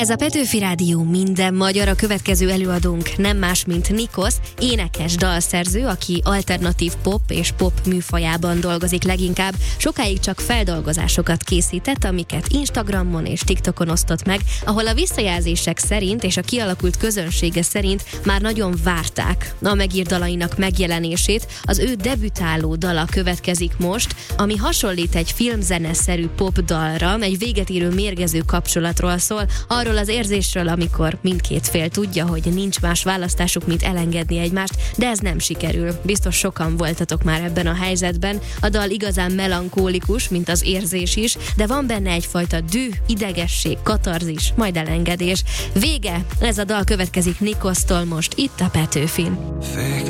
Ez a Petőfi Rádió minden magyar, a következő előadónk nem más, mint Nikos, énekes, dalszerző, aki alternatív pop és pop műfajában dolgozik leginkább. Sokáig csak feldolgozásokat készített, amiket Instagramon és TikTokon osztott meg, ahol a visszajelzések szerint és a kialakult közönsége szerint már nagyon várták a megírt dalainak megjelenését. Az ő debütáló dala következik most, ami hasonlít egy filmzeneszerű popdalra, egy véget érő mérgező kapcsolatról szól, arról az érzésről, amikor mindkét fél tudja, hogy nincs más választásuk, mint elengedni egymást, de ez nem sikerül. Biztos sokan voltatok már ebben a helyzetben. A dal igazán melankólikus, mint az érzés is, de van benne egyfajta düh, idegesség, katarzis, majd elengedés. Vége! Ez a dal következik Nikosztól most itt a Petőfin. Fake